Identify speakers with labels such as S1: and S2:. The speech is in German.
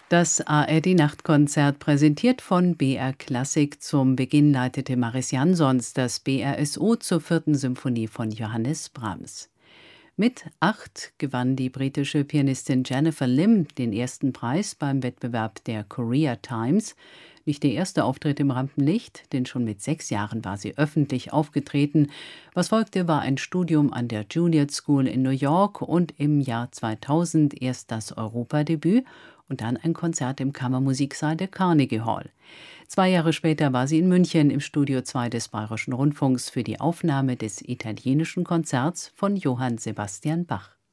S1: Das ARD-Nachtkonzert präsentiert von BR Klassik. Zum Beginn leitete Maris Jansons das BRSO zur 4. Symphonie von Johannes Brahms. Mit 8 gewann die britische Pianistin Jennifer Lim den ersten Preis beim Wettbewerb der Korea Times. Nicht der erste Auftritt im Rampenlicht, denn schon mit 6 Jahren war sie öffentlich aufgetreten. Was folgte, war ein Studium an der Juilliard School in New York und im Jahr 2000 erst das Europadebüt und dann ein Konzert im Kammermusiksaal der Carnegie Hall. 2 Jahre später war sie in München im Studio 2 des Bayerischen Rundfunks für die Aufnahme des italienischen Konzerts von Johann Sebastian Bach.